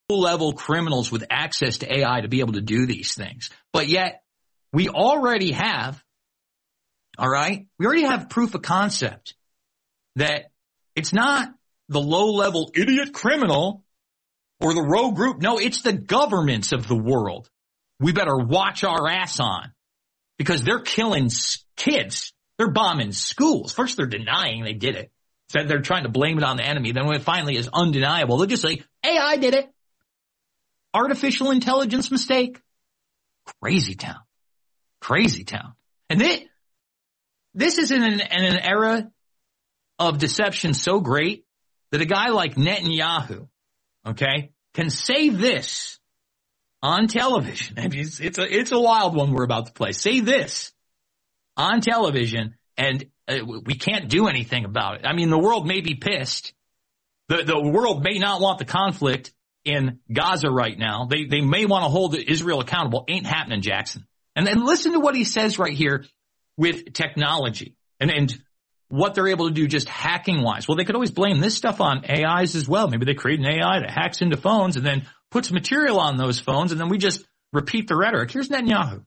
low-level criminals with access to AI to be able to do these things. But yet, we already have, all right, we already have proof of concept that it's not the low-level idiot criminal or the rogue group. No, it's the governments of the world. We better watch our ass on because they're killing kids. They're bombing schools. First, they're denying they did it. Said they're trying to blame it on the enemy. Then when it finally is undeniable, they'll just say, AI did it. Artificial intelligence mistake. Crazy town. Crazy town. And this is in an era of deception so great that a guy like Netanyahu, okay, can say this on television. It's a wild one we're about to play. Say this on television, and we can't do anything about it. I mean, the world may be pissed. The world may not want the conflict in Gaza right now. They may want to hold Israel accountable. Ain't happening, Jackson. And then listen to what he says right here with technology and what they're able to do just hacking-wise. Well, they could always blame this stuff on AIs as well. Maybe they create an AI that hacks into phones and then puts material on those phones, and then we just repeat the rhetoric. Here's Netanyahu.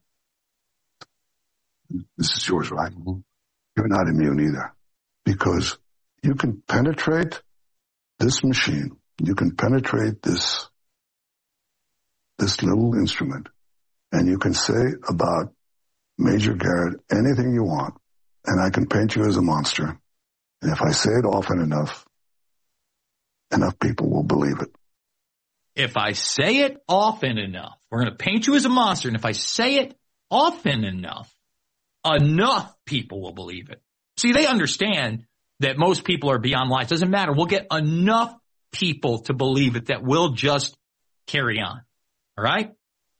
This is yours, right? You're not immune either, because you can penetrate this machine. You can penetrate this little instrument, and you can say about Major Garrett anything you want, and I can paint you as a monster. And if I say it often enough people will believe it. If I say it often enough, we're going to paint you as a monster. And if I say it often enough people will believe it. See, they understand that most people are beyond lies. Doesn't matter. We'll get enough people to believe it that we'll just carry on. All right?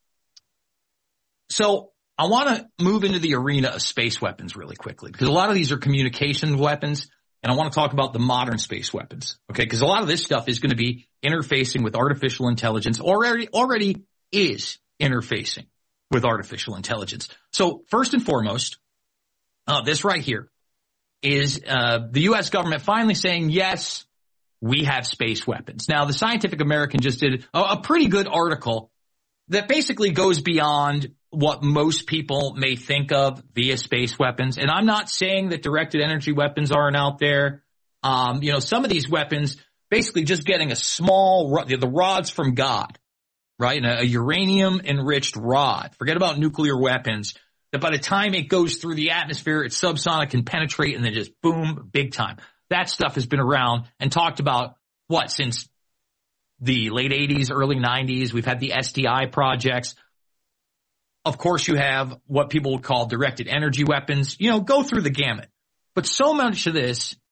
So I want to move into the arena of space weapons really quickly, because a lot of these are communication weapons, and I want to talk about the modern space weapons, okay? Because a lot of this stuff is going to be interfacing with artificial intelligence, already is interfacing with artificial intelligence. So first and foremost, this right here is the U.S. government finally saying, yes, we have space weapons. Now, the Scientific American just did a pretty good article that basically goes beyond what most people may think of via space weapons. And I'm not saying that directed energy weapons aren't out there. Some of these weapons basically just getting a small, the rods from God, right? A uranium enriched rod. Forget about nuclear weapons. That by the time it goes through the atmosphere, it's subsonic, can penetrate, and then just boom, big time. That stuff has been around and talked about, since the late 80s, early 90s. We've had the SDI projects. Of course, you have what people would call directed energy weapons. Go through the gamut. But so much of this